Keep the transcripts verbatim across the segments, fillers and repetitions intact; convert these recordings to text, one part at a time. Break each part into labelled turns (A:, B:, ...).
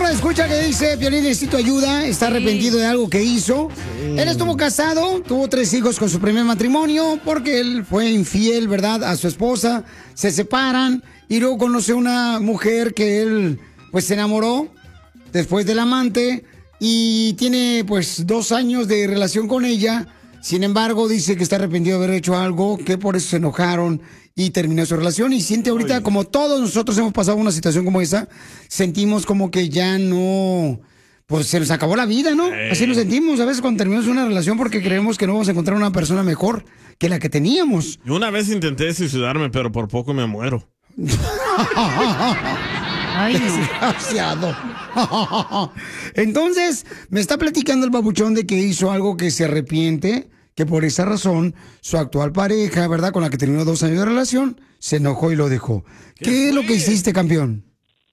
A: radio escucha que dice, Piolín, necesito ayuda, está arrepentido de algo que hizo. Él estuvo casado, tuvo tres hijos con su primer matrimonio, porque él fue infiel, ¿verdad?, a su esposa. Se separan y luego conoce una mujer que él, pues, se enamoró después del amante y tiene, pues, dos años de relación con ella. Sin embargo, dice que está arrepentido de haber hecho algo, que por eso se enojaron y terminó su relación. Y siente ahorita, Oye. como todos nosotros hemos pasado una situación como esa, sentimos como que ya no, pues se nos acabó la vida, ¿no? Eh. Así nos sentimos a veces cuando terminamos una relación porque creemos que no vamos a encontrar una persona mejor que la que teníamos.
B: Yo una vez intenté suicidarme, pero por poco me muero.
A: Ay, desgraciado. Entonces, me está platicando el babuchón de que hizo algo que se arrepiente, que por esa razón su actual pareja, ¿verdad?, con la que terminó dos años de relación, se enojó y lo dejó. ¿Qué, ¿Qué es lo que hiciste, campeón?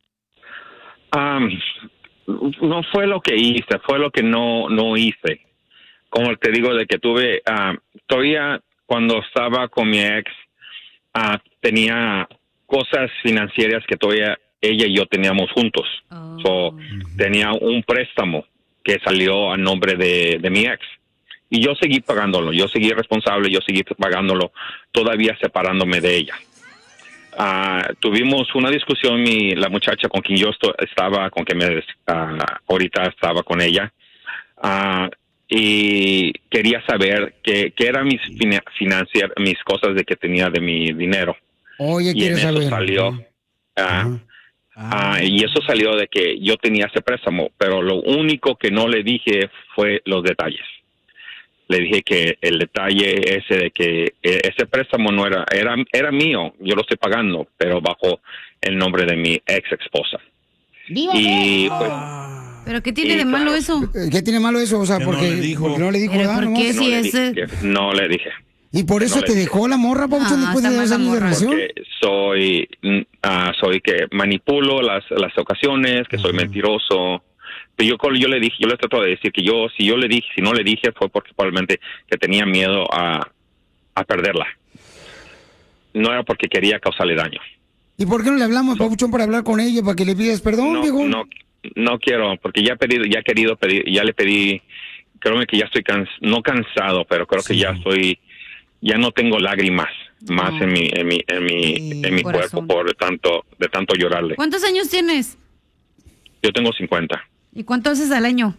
C: Um, no fue lo que hice, fue lo que no, no hice. Como te digo, de que tuve, uh, todavía cuando estaba con mi ex, uh, tenía cosas financieras que todavía ella y yo teníamos juntos. Oh. So, tenía un préstamo que salió a nombre de, de mi ex. Y yo seguí pagándolo, yo seguí responsable, yo seguí pagándolo, todavía separándome de ella. Uh, tuvimos una discusión, mi, la muchacha con quien yo esto, estaba, con quien me, uh, ahorita estaba con ella, uh, y quería saber qué qué eran mis financiar, mis cosas de que tenía de mi dinero.
A: Oye,
C: y en eso
A: saber.
C: salió, uh, uh-huh. uh, y eso salió de que yo tenía ese préstamo, pero lo único que no le dije fue los detalles. Le dije que el detalle ese de que ese préstamo no era, era, era mío, yo lo estoy pagando, pero bajo el nombre de mi ex esposa. Y pues,
D: ¿pero qué tiene de malo eso?
A: ¿Qué tiene malo eso? O sea, porque no le dijo, porque no le dijo
D: ¿Pero por qué
C: no
D: si
C: le
D: ese?
C: dije, no le dije.
A: ¿Y por eso
C: no
A: te dejó
C: dije.
A: la morra, Pauchón,
D: Ah,
A: después de dos años de relación?
C: Porque soy, uh, soy que manipulo las, las ocasiones, que uh-huh. soy mentiroso. Pero yo, yo le dije, yo le trato de decir que yo, si yo le dije, si no le dije, fue porque probablemente que tenía miedo a, a perderla. No era porque quería causarle daño.
A: ¿Y por qué no le hablamos, Papuchón, para hablar con ella, para que le pidas perdón,
C: no,
A: viejo?
C: No, no quiero, porque ya he pedido, ya he querido pedir, ya le pedí, creo que ya estoy cans, no cansado, pero creo sí. que ya estoy, ya no tengo lágrimas más no. en mi, en mi, en mi, sí, en mi cuerpo por tanto, de tanto llorarle.
D: ¿Cuántos años tienes?
C: Yo tengo cincuenta.
D: ¿Y cuánto haces al año?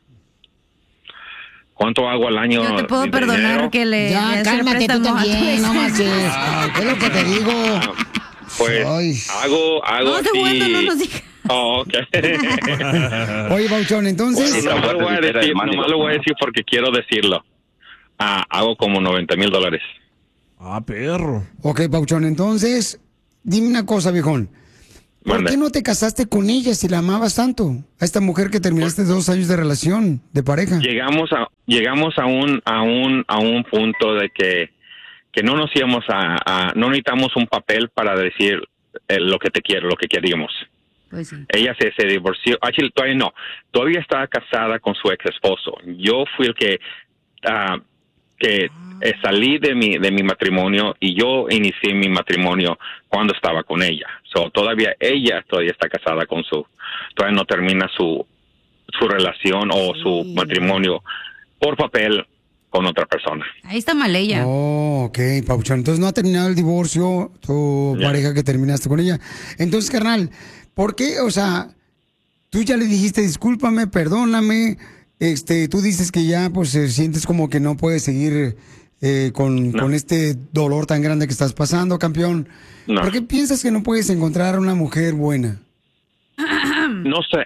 C: ¿Cuánto hago al año?
D: Yo te puedo perdonar dinero? que le...
A: Ya,
D: le
A: cálmate tú también, no más. ¿Qué es lo que te digo?
C: Pues Ay. hago, hago
D: no,
C: así...
D: Bueno, no nos digas.
C: Oh, ok.
A: Oye, Pauchón, entonces...
C: Bueno, no, lo voy a decir, nomás lo voy a decir porque quiero decirlo. Ah, hago como noventa mil dólares.
B: Ah, perro.
A: Ok, Pauchón, entonces, dime una cosa, viejón. ¿Por Mande. qué no te casaste con ella si la amabas tanto? A esta mujer que terminaste dos años de relación, de pareja.
C: Llegamos a llegamos a un a un a un punto de que que no nos íbamos a, a no necesitamos un papel para decir eh, lo que te quiero, lo que queríamos.
D: Pues sí.
C: Ella se, se divorció. Actually, todavía no. Todavía estaba casada con su ex esposo. Yo fui el que uh, que eh, salí de mi de mi matrimonio y yo inicié mi matrimonio cuando estaba con ella. So, todavía ella todavía está casada con su, todavía no termina su su relación o sí. su matrimonio por papel con otra persona.
D: Ahí está mal ella.
A: Oh, ok, Pauchón. Entonces no ha terminado el divorcio tu yeah. pareja que terminaste con ella. Entonces, carnal, ¿por qué? O sea, tú ya le dijiste discúlpame, perdóname. Este, tú dices que ya pues eh, sientes como que no puedes seguir eh, con, no. con este dolor tan grande que estás pasando, campeón. No. ¿Por qué piensas que no puedes encontrar una mujer buena?
C: No sé.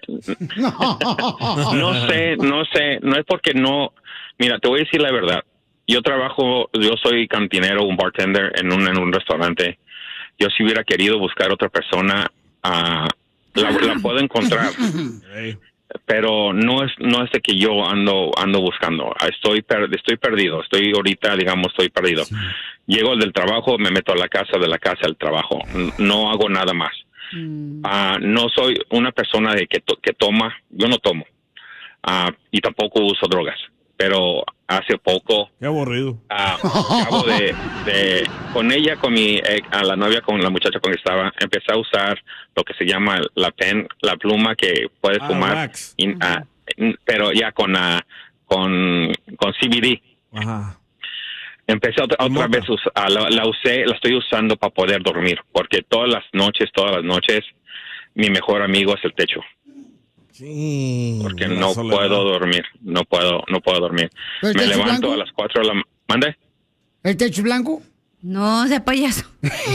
C: no sé, no sé. No es porque no... Mira, te voy a decir la verdad. Yo trabajo, yo soy cantinero, un bartender en un, en un restaurante. Yo si hubiera querido buscar otra persona, uh, la, la puedo encontrar. Pero no es no es de que yo ando ando buscando. Estoy per, estoy perdido. Estoy ahorita, digamos, estoy perdido. Sí. Llego del trabajo, me meto a la casa, de la casa al trabajo. No hago nada más. Mm. Uh, no soy una persona de que, to, que toma. Yo no tomo. Uh, y tampoco uso drogas. pero hace poco,
B: Qué aburrido.
C: ah, acabo de, de, con ella, con mi, eh, a la novia, con la muchacha con que estaba, empecé a usar lo que se llama la pen, la pluma que puedes
B: Ah,
C: fumar,
B: wax.
C: y, ah, pero ya con, ah, con, con C B D.
B: Ajá.
C: Empecé otra, otra
B: Mota.
C: vez, us- a la, la usé, la estoy usando para poder dormir, porque todas las noches, todas las noches, mi mejor amigo es el techo,
B: Sí.
C: porque
B: la
C: no
B: soledad.
C: puedo dormir, no puedo, no puedo dormir.
A: ¿Pero el
C: Me
A: techo
C: levanto
A: blanco?
C: a las cuatro de la ma- ¿Mande?
A: ¿El techo blanco?
D: No, sea payaso.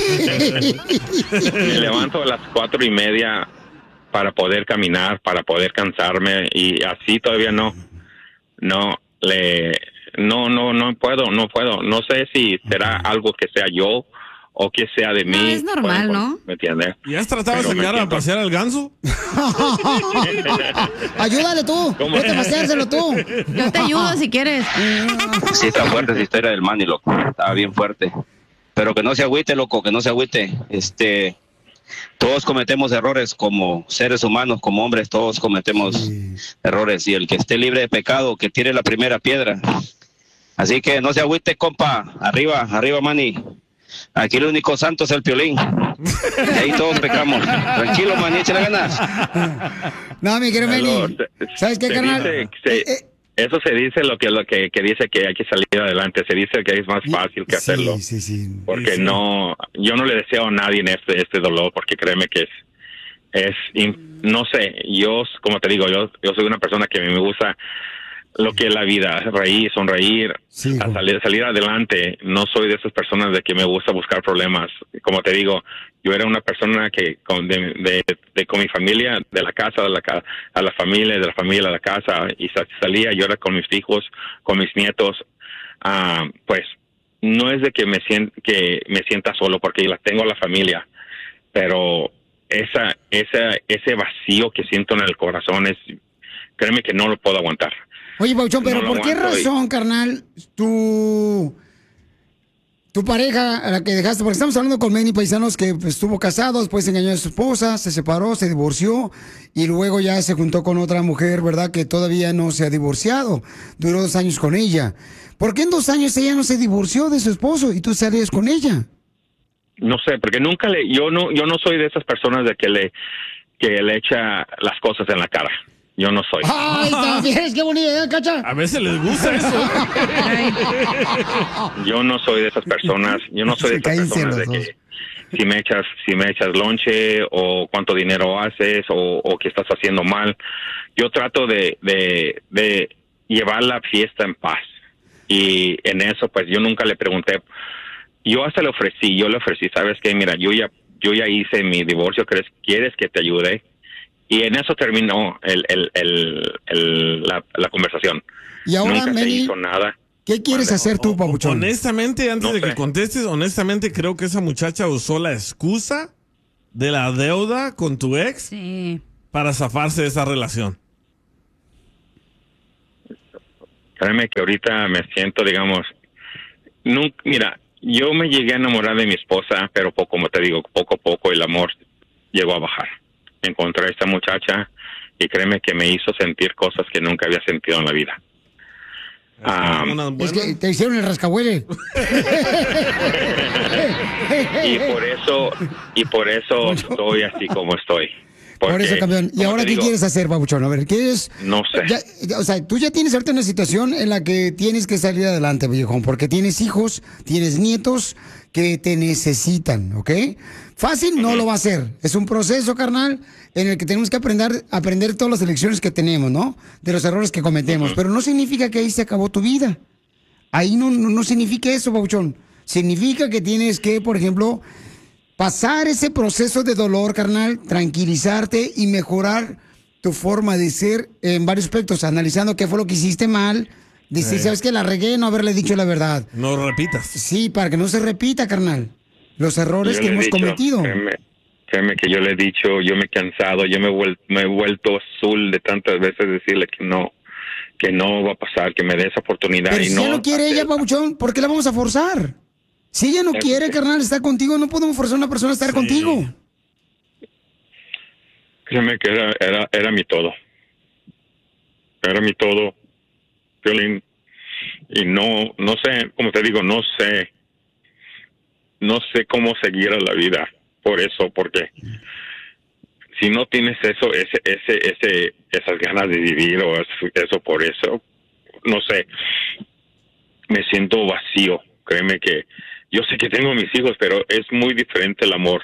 C: Me levanto a las cuatro y media para poder caminar, para poder cansarme, y así todavía no, no le, no, no, no puedo, no puedo. No sé si será algo que sea yo o que sea de
D: No,
C: mí.
D: es normal,
C: Bueno,
D: ¿no?
C: ¿Me entiendes?
B: ¿Y has tratado de
C: Pero me
B: sacar a
C: siento-
B: pasear al ganso?
A: Ayúdale tú.
C: ¿Cómo?
A: Vete a paseárselo tú.
D: Yo te ayudo si quieres.
E: Sí, está fuerte esa historia del Manny, loco. Estaba bien fuerte. Pero que no se agüite, loco, que no se agüite. Este, todos cometemos errores como seres humanos, como hombres, todos cometemos
A: Sí.
E: errores. Y el que esté libre de pecado, que tire la primera piedra. Así que no se agüite, compa. Arriba, arriba, Manny. Aquí el único santo es el Piolín. Y ahí todos pecamos. Tranquilo, Manny, échale ganas.
A: No, mi querido
C: Hello,
A: Manny.
C: se-
A: ¿Sabes qué,
C: se
A: carnal?
C: dice- se-
A: Eh, eh,
C: Eso se dice lo que lo que, que dice que hay que salir adelante. Se dice que es más fácil que
A: sí,
C: hacerlo.
A: Sí, sí.
C: Porque
B: Sí, sí.
C: no, yo no le deseo a nadie este, este dolor, porque créeme que es, es, in- no sé, yo, como te digo, yo, yo soy una persona que me gusta lo que es la vida, reír, sonreír,
A: Sí,
C: a
A: hijo.
C: salir, salir adelante. No soy de esas personas de que me gusta buscar problemas. Como te digo, yo era una persona que con, de, de- de- con mi familia, de la casa de la ca- a la familia, de la familia a la casa, y sa- salía, yo era con mis hijos, con mis nietos. Ah, pues no es de que me sienta que me sienta solo, porque la tengo a la familia, pero esa esa ese vacío que siento en el corazón es, créeme que no lo puedo aguantar.
A: Oye, Pauchón, pero
C: No lo
A: ¿por qué
C: aguanto y-
A: razón, carnal, tu, tu pareja, a la que dejaste, porque estamos hablando con Manny Paisanos, que pues, estuvo casado, después engañó a su esposa, se separó, se divorció, y luego ya se juntó con otra mujer, ¿verdad?, que todavía no se ha divorciado, duró dos años con ella. ¿Por qué en dos años ella no se divorció de su esposo y tú salías con ella?
C: No sé, porque nunca le, yo no, yo no soy de esas personas de que le, que le echa las cosas en la cara. Yo no soy.
A: ¡Ay, también! ¡Qué bonita idea, Cacha!
B: A veces les gusta eso.
C: Yo no soy de esas personas. Yo no soy de
A: Se
C: esas
A: cállense
C: personas de
A: los
C: que si me echas, si me echas lonche o cuánto dinero haces o, o qué estás haciendo mal. Yo trato de, de, de llevar la fiesta en paz. Y en eso, pues yo nunca le pregunté. Yo hasta le ofrecí, yo le ofrecí, ¿sabes qué? Mira, yo ya, yo ya hice mi divorcio, ¿crees, ¿quieres que te ayude? Y en eso terminó el, el, el, el- la, la conversación.
A: Y ahora,
C: Nunca se
A: Manny,
C: hizo nada.
A: ¿qué quieres hacer tú, Pabuchón?
B: Honestamente, antes
C: No
B: de que
C: sé.
B: contestes, honestamente creo que esa muchacha usó la excusa de la deuda con tu ex
D: Sí.
B: para zafarse de esa relación.
C: Créeme que ahorita me siento, digamos, nunca, mira, yo me llegué a enamorar de mi esposa, pero poco, como te digo, poco a poco el amor llegó a bajar. Encontré a esta muchacha y créeme que me hizo sentir cosas que nunca había sentido en la vida. Ah,
B: Unas
A: Es
B: buenas.
A: que te hicieron el rascahuele.
C: y por eso, y por eso estoy así como estoy.
A: Por
C: Porque,
A: eso, campeón. ¿Y
C: como
A: ahora
C: te
A: qué
C: digo,
A: quieres hacer, Pabuchón? A ver, ¿qué es?
C: No sé.
A: Ya- ya, o sea, tú ya tienes ahorita una situación en la que tienes que salir adelante, viejón, porque tienes hijos, tienes nietos que te necesitan, ¿ok? Fácil no lo va a ser. Es un proceso, carnal, en el que tenemos que aprender, aprender todas las lecciones que tenemos, ¿no? De los errores que cometemos. Pero no significa que ahí se acabó tu vida. Ahí no, no, no significa eso, Pabuchón. Significa que tienes que, por ejemplo, pasar ese proceso de dolor, carnal, tranquilizarte y mejorar tu forma de ser en varios aspectos, analizando qué fue lo que hiciste mal, decir,
B: Sí.
A: ¿sabes qué? La regué, no haberle dicho la verdad.
B: No repitas.
A: Sí, para que no se repita, carnal, los errores
C: yo
A: que
C: le he
A: hemos
C: dicho,
A: cometido.
C: Créeme, créeme que yo le he dicho, yo me he cansado, yo me he, vuel- me he vuelto azul de tantas veces decirle que no, que no va a pasar, que me dé esa oportunidad.
A: Pero
C: y
A: si
C: no
A: ella no quiere, ella,
C: acepta.
A: Pabuchón, ¿por qué la vamos a forzar? Si ella no
C: Eso
A: quiere,
C: sí.
A: carnal, estar contigo, no podemos forzar a una persona a estar
B: Sí.
A: contigo.
C: Créeme que era, era, era mi todo. Era mi todo. Violín, y no, no sé, como te digo, no sé, no sé cómo seguir a la vida por eso, porque si no tienes eso, ese, ese, ese, esas ganas de vivir o eso por eso, no sé, me siento vacío. Créeme que yo sé que tengo mis hijos, pero es muy diferente el amor.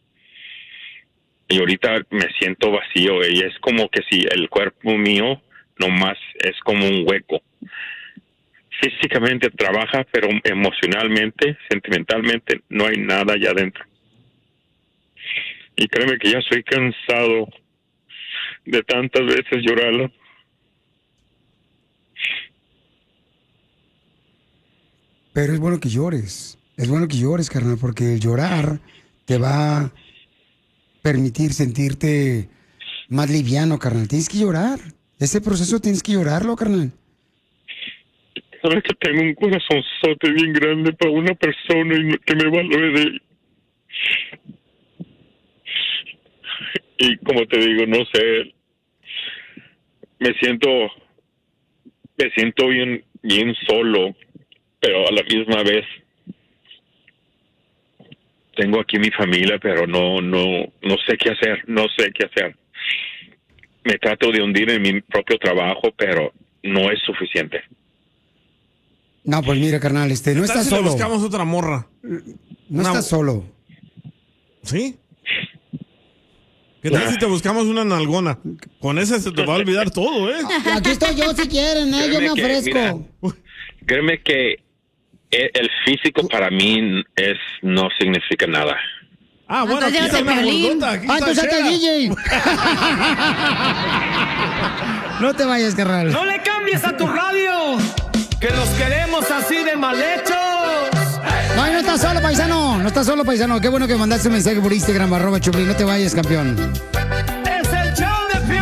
C: Y ahorita me siento vacío y es como que si el cuerpo mío nomás es como un hueco. Físicamente trabaja, pero emocionalmente, sentimentalmente, no hay nada allá adentro. Y créeme que ya estoy cansado de tantas veces llorarlo.
A: Pero es bueno que llores. Es bueno que llores, carnal, porque el llorar te va a permitir sentirte más liviano, carnal. Tienes que llorar. Ese proceso tienes que llorarlo, carnal.
C: Sabes que tengo un corazonzote bien grande para una persona y que me valore de ella. Y como te digo, no sé, me siento, me siento bien, bien solo, pero a la misma vez tengo aquí mi familia, pero no, no, no sé qué hacer, no sé qué hacer. Me trato de hundir en mi propio trabajo, pero no es suficiente.
A: No, pues mira, carnal, este, no estás
B: si
A: solo.
B: Le buscamos otra morra.
A: No estás solo.
B: ¿Sí? ¿Qué tal si te buscamos una nalgona? Con esa se te va a olvidar todo, ¿eh?
A: Aquí estoy yo si quieren, ¿eh? Yo me
C: Créeme que,
A: ofrezco.
C: mira, créeme que el, el físico para mí es no significa nada.
B: Ah, bueno, aquí está una gordota. Aquí
A: ¡Ah,
B: está
A: tú saca el
B: Chela.
A: D J! No te vayas, carnal.
F: ¡No le cambies a tu radio! ¡Que los queremos así de mal hechos!
A: No, no estás solo, paisano. No estás solo, paisano. Qué bueno que mandaste un mensaje por Instagram, arroba Choplin. No te vayas, campeón.
F: ¡Es el show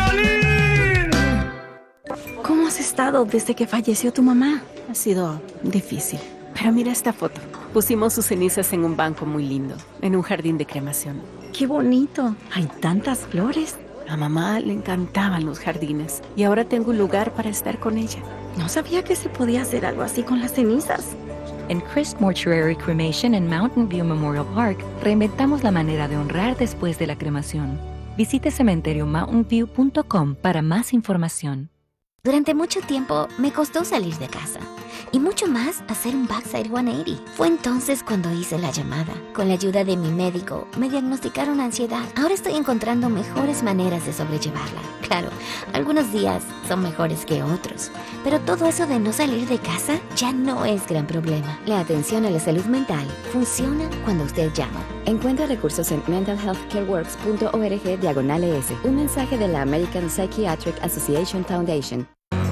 F: de Piolín!
G: ¿Cómo has estado desde que falleció tu mamá? Ha sido difícil. Pero mira esta foto. Pusimos sus cenizas en un banco muy lindo, en un jardín de cremación. ¡Qué bonito! Hay tantas flores. A mamá le encantaban los jardines y ahora tengo un lugar para estar con ella. No sabía que se podía hacer algo así con las cenizas.
H: En Christ Mortuary Cremation en Mountain View Memorial Park, reinventamos la manera de honrar después de la cremación. Visite cementerio mountain view punto com para más información.
I: Durante mucho tiempo me costó salir de casa. Y mucho más hacer un backside ciento ochenta. Fue entonces cuando hice la llamada. Con la ayuda de mi médico, me diagnosticaron ansiedad. Ahora estoy encontrando mejores maneras de sobrellevarla. Claro, algunos días son mejores que otros. Pero todo eso de no salir de casa ya no es gran problema. La atención a la salud mental funciona cuando usted llama.
G: Encuentra recursos en mental health care works punto org diagonal E S. Un mensaje de la American Psychiatric Association Foundation.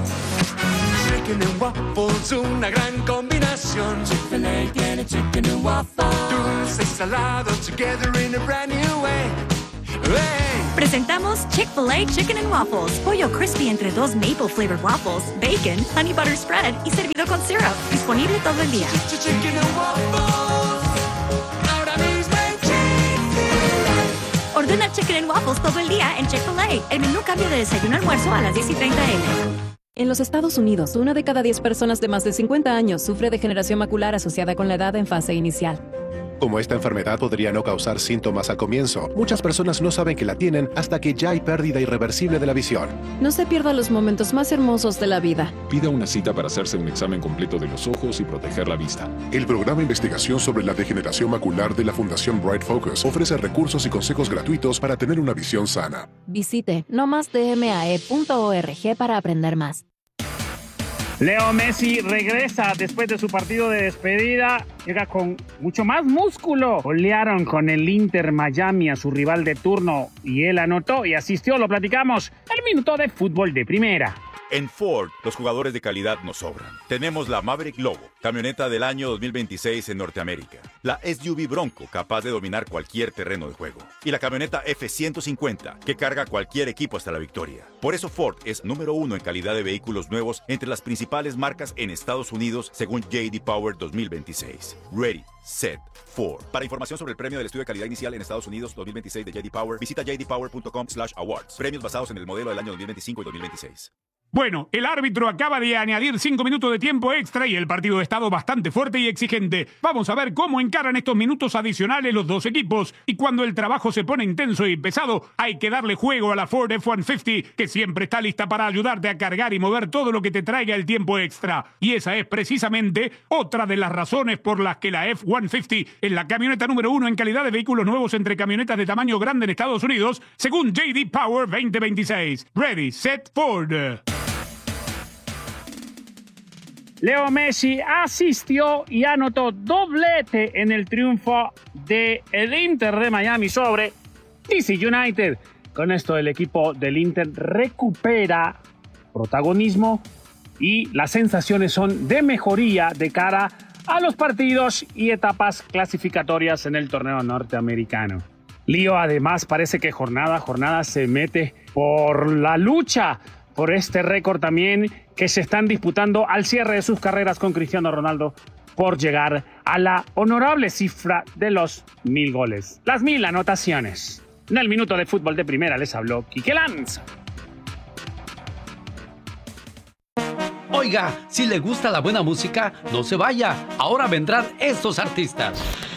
F: Chicken and waffles, una gran combinación. Chick-fil-A tiene chicken and waffles. Dulce y salado together in a brand new way. Hey.
J: Presentamos Chick-fil-A Chicken and Waffles. Pollo crispy entre dos maple flavored waffles, bacon, honey butter spread y servido con syrup. Disponible todo el día.
F: Chicken and waffles. Ahora mismo en Chick-fil-A.
J: Ordena Chicken and Waffles todo el día en Chick-fil-A. El menú cambia de desayuno a almuerzo a las diez y treinta eme.
G: En los Estados Unidos, una de cada diez personas de más de cincuenta años sufre degeneración macular asociada con la edad en fase inicial.
K: Como esta enfermedad podría no causar síntomas al comienzo, muchas personas no saben que la tienen hasta que ya hay pérdida irreversible de la visión.
G: No se pierda los momentos más hermosos de la vida.
L: Pida una cita para hacerse un examen completo de los ojos y proteger la vista.
M: El programa de investigación sobre la degeneración macular de la Fundación Bright Focus ofrece recursos y consejos gratuitos para tener una visión sana.
G: Visite no más d m a e punto org para aprender más.
N: Leo Messi regresa después de su partido de despedida. Llega con mucho más músculo. Golearon con el Inter Miami a su rival de turno y él anotó y asistió, lo platicamos, el minuto de fútbol de primera.
O: En Ford, los jugadores de calidad nos sobran. Tenemos la Maverick Lobo, camioneta del año dos mil veintiséis en Norteamérica. La S U V Bronco, capaz de dominar cualquier terreno de juego. Y la camioneta F ciento cincuenta, que carga cualquier equipo hasta la victoria. Por eso Ford es número uno en calidad de vehículos nuevos entre las principales marcas en Estados Unidos, según J D Power dos mil veintiséis. Ready, set, Ford. Para información sobre el premio del estudio de calidad inicial en Estados Unidos dos mil veintiséis de J D Power, visita j d power punto com slash awards. Premios basados en el modelo del año dos mil veinticinco y dos mil veintiséis.
P: Bueno, el árbitro acaba de añadir cinco minutos de tiempo extra y el partido ha estado bastante fuerte y exigente. Vamos a ver cómo encaran estos minutos adicionales los dos equipos. Y cuando el trabajo se pone intenso y pesado, hay que darle juego a la Ford F ciento cincuenta, que siempre está lista para ayudarte a cargar y mover todo lo que te traiga el tiempo extra. Y esa es precisamente otra de las razones por las que la F ciento cincuenta es la camioneta número uno en calidad de vehículos nuevos entre camionetas de tamaño grande en Estados Unidos, según J D Power veinte veintiséis. Ready, set, Ford.
N: Leo Messi asistió y anotó doblete en el triunfo del Inter de Miami sobre D C United. Con esto el equipo del Inter recupera protagonismo y las sensaciones son de mejoría de cara a los partidos y etapas clasificatorias en el torneo norteamericano. Lío además parece que jornada a jornada se mete por la lucha por este récord también que se están disputando al cierre de sus carreras con Cristiano Ronaldo por llegar a la honorable cifra de los mil goles, las mil anotaciones. En el minuto de fútbol de primera les habló Quique Lanza.
Q: Oiga, si le gusta la buena música, no se vaya. Ahora vendrán estos artistas.